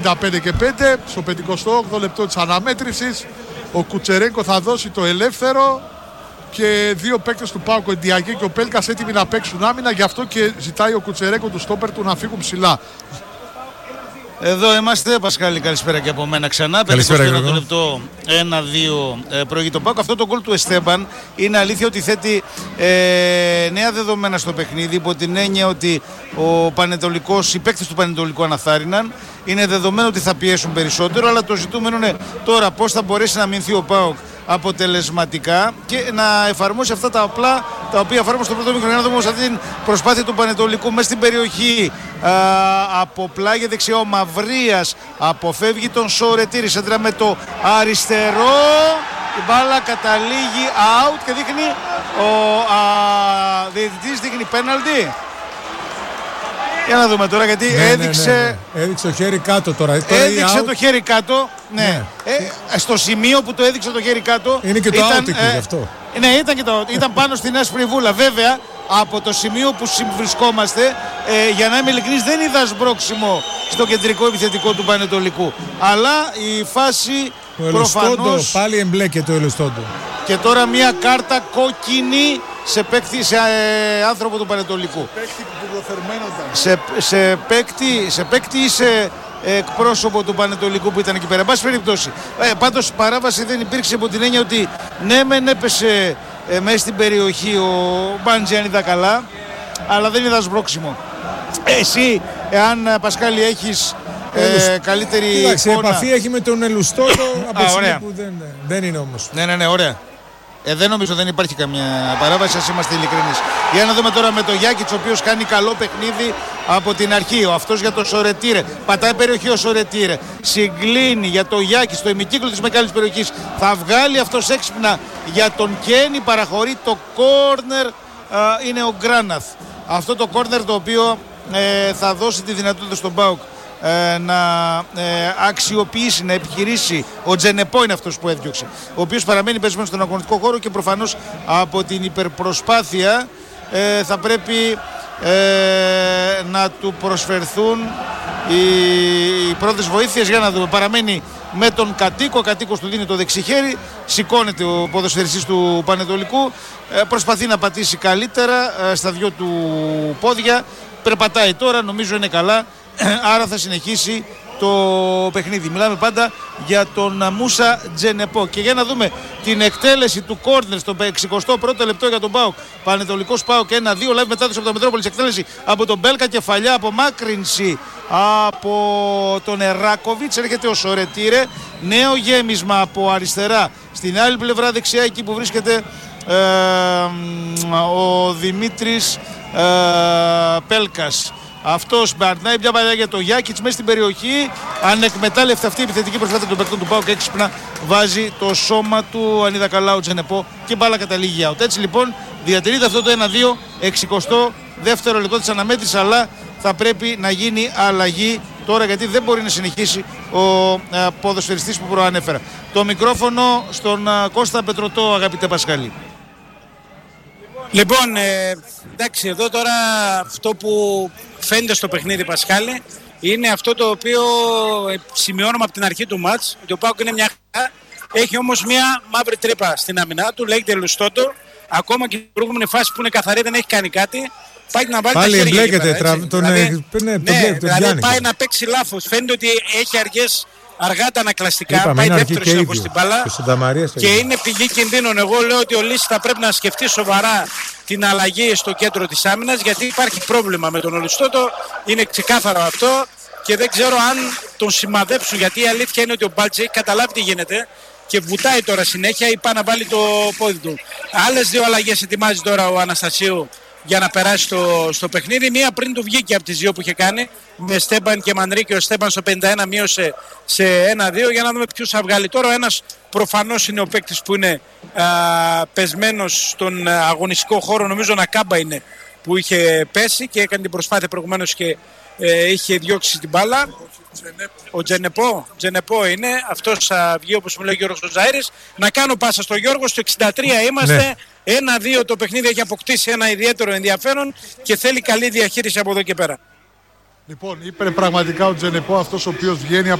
5 και 5 στο 58 λεπτό της αναμέτρησης. Ο Κουτσερέγκο θα δώσει το ελεύθερο και δύο παίκτες του ΠΑΟΚ, ο Ντιαγκέ και ο Πέλκας, έτοιμοι να παίξουν άμυνα. Γι' αυτό και ζητάει ο Κουτσερέγκο του στόπερ του να φύγουν ψηλά. Εδώ είμαστε, Πασχάλη, καλησπέρα και από μένα ξανά. Καλησπέρα, 51 λεπτό, 1-2 προηγεί το ΠΑΟΚ. Αυτό το γκολ του Εστέμπαν είναι αλήθεια ότι θέτει νέα δεδομένα στο παιχνίδι, υπό την έννοια ότι οι παίκτες του Πανετολικού αναθάρρυναν. Είναι δεδομένο ότι θα πιέσουν περισσότερο, αλλά το ζητούμενο είναι τώρα πώς θα μπορέσει να μηνθεί ο ΠΑΟΚ αποτελεσματικά και να εφαρμόσει αυτά τα απλά τα οποία εφάρμοσε στο πρώτο μικρό. Να δούμε αυτή την προσπάθεια του Πανετολικού μέσα στην περιοχή, από πλάγια δεξιά ο Μαυρίας αποφεύγει τον Σορετήρη, σέντρα με το αριστερό, η μπάλα καταλήγει out και δείχνει ο διαιτητής, δείχνει πέναλτι. Για να δούμε τώρα, γιατί έδειξε το χέρι κάτω τώρα. Έδειξε το χέρι κάτω. Ναι. Στο σημείο που το έδειξε το χέρι κάτω. Είναι και το out γι' αυτό. Ναι, ήταν πάνω στην άσπρη βούλα. Βέβαια, από το σημείο που βρισκόμαστε, για να είμαι ειλικρινής, δεν είδα σμπρόξιμο στο κεντρικό επιθετικό του Πανετολικού. Αλλά η φάση προφανώς. Πάλι εμπλέκεται ο Ελουστόντο. Και τώρα μια κάρτα κόκκινη σε άνθρωπο του Πανετολικού. Σε παίκτη ή σε εκπρόσωπο του Πανετολικού που ήταν εκεί πέρα. Εν πάση περιπτώσει. Πάντως παράβαση δεν υπήρξε, από την έννοια ότι ναι, μεν έπεσε μέσα στην περιοχή ο Μπάντζη, αν είδα καλά, αλλά δεν είδα σμπρόξιμο. Εσύ, εάν, Πασχάλη, έχεις καλύτερη εικόνα. Επαφή έχει με τον Ελουστόντο από στιγμή που δεν είναι όμως. Ναι, ωραία. Δεν νομίζω, δεν υπάρχει καμία παράβαση, ας είμαστε ειλικρινείς. Για να δούμε τώρα με τον Γιάκητς, ο οποίος κάνει καλό παιχνίδι από την αρχή. Αυτός για τον Σορετήρε. Πατάει περιοχή ο Σορετήρε. Συγκλίνει για τον Γιάκητς στο ημικύκλο της μεγάλης περιοχής. Θα βγάλει αυτός έξυπνα για τον Κένι. Παραχωρεί το κόρνερ. Είναι ο Γκράναθ. Αυτό το κόρνερ το οποίο θα δώσει τη δυνατότητα στον ΠΑΟΚ να αξιοποιήσει, να επιχειρήσει. Ο Τζενεπό είναι αυτός που έδιωξε, ο οποίος παραμένει πεσμένος στον αγωνιστικό χώρο και προφανώς από την υπερπροσπάθεια θα πρέπει να του προσφερθούν οι πρώτες βοήθειες. Για να δούμε, παραμένει με τον Κατοίκο, ο Κατοίκος του δίνει το δεξιχέρι, σηκώνεται ο ποδοσφαιριστής του Πανετολικού, προσπαθεί να πατήσει καλύτερα στα δυο του πόδια, περπατάει τώρα, νομίζω είναι καλά. Άρα θα συνεχίσει το παιχνίδι. Μιλάμε πάντα για τον Μούσα Τζενεπό. Και για να δούμε την εκτέλεση του κόρνερ στο 61ο λεπτό για τον ΠΑΟΚ. Πανετολικός ΠΑΟΚ 1-2. Live μετάδοση από το Μετρόπολης. Εκτέλεση από τον Μπέλκα, κεφαλιά, απομάκρυνση από τον Εράκοβιτς. Έρχεται ο Σορετήρε. Νέο γέμισμα από αριστερά. Στην άλλη πλευρά δεξιά, εκεί που βρίσκεται ο Δημήτρης Πέλκας. Αυτός μπαρνάει μια παλιά για το Γιάκητς μέσα στην περιοχή. Ανεκμετάλλευτη αυτή η επιθετική προσπάθεια των παίκτων του ΠΑΟΚ, έξυπνα βάζει το σώμα του, αν είδα καλά, ο Τζενεπό, και μπάλα καταλήγει out. Έτσι λοιπόν διατηρείται αυτό το 1-2, 62ο λεπτό της αναμέτρησης, αλλά θα πρέπει να γίνει αλλαγή τώρα, γιατί δεν μπορεί να συνεχίσει ο ποδοσφαιριστής που προανέφερα. Το μικρόφωνο στον Κώστα Πετρωτό, αγαπητέ Πασχάλη. Λοιπόν, εντάξει, εδώ τώρα αυτό που φαίνεται στο παιχνίδι, Πασχάλη, είναι αυτό το οποίο σημειώνουμε από την αρχή του μάτς, ότι ο ΠΑΟΚ είναι μια χαρά, έχει όμως μια μαύρη τρύπα στην άμυνά του, λέγεται Λουστότο, ακόμα και την προηγούμενη φάση που είναι καθαρή δεν έχει κάνει κάτι, πάει να βάλει πάλι τα χέρια εκεί πέρα, δηλαδή πάει να παίξει λάθος, φαίνεται ότι έχει αργά τα ανακλαστικά, πάει δεύτερος από στην μπάλα και είναι πηγή κινδύνων. Εγώ λέω ότι ο Λύσης θα πρέπει να σκεφτεί σοβαρά την αλλαγή στο κέντρο της άμυνας, γιατί υπάρχει πρόβλημα με τον Ολουστότο, είναι ξεκάθαρο αυτό και δεν ξέρω αν τον σημαδέψουν, γιατί η αλήθεια είναι ότι ο Μπάλτζη έχει καταλάβει τι γίνεται και βουτάει τώρα συνέχεια ή πάει να βάλει το πόδι του. Άλλες δύο αλλαγές ετοιμάζει τώρα ο Αναστασίου για να περάσει στο παιχνίδι. Μία πριν του βγήκε από τις δύο που είχε κάνει με Στέμπαν και Μανρίκη. Ο Στέμπαν στο 51 μείωσε σε 1-2. Για να δούμε ποιους θα βγάλει τώρα. Ο ένας προφανώς είναι ο παίκτης που είναι πεσμένος στον αγωνιστικό χώρο. Νομίζω να Κάμπα είναι που είχε πέσει και έκανε την προσπάθεια προηγουμένως και είχε διώξει την μπάλα. Ο Τζενεπό είναι. Αυτός θα βγει, όπως μου λέει ο Γιώργος Ζαΐρης. Να κάνω πάσα στο Γιώργο. Στο 63 είμαστε. Ναι. 1-2 το παιχνίδι έχει αποκτήσει ένα ιδιαίτερο ενδιαφέρον και θέλει καλή διαχείριση από εδώ και πέρα. Λοιπόν, είπε πραγματικά ο Τζενεπό, αυτός ο οποίος βγαίνει